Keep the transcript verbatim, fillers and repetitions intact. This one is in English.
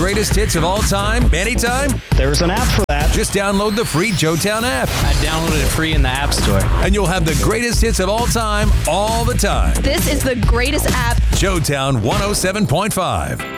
greatest hits of all time, anytime? There's an app for that. Just download the free Joetown app. I downloaded it free in the App Store. And you'll have the greatest hits of all time, all the time. This is the greatest app. Joetown one oh seven point five.